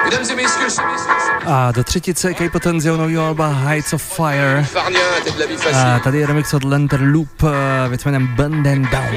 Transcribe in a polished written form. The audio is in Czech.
A do třetice K-Potenz nového alba Heights of Fire. A tady je remix od Lantern Loop věc jménem Bend and Down.